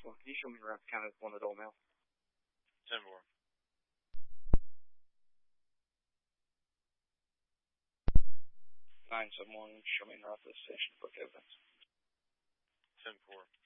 1. Can you show me around kind of one adult male? 10-4. 971, show me around the station to book evidence. 10-4.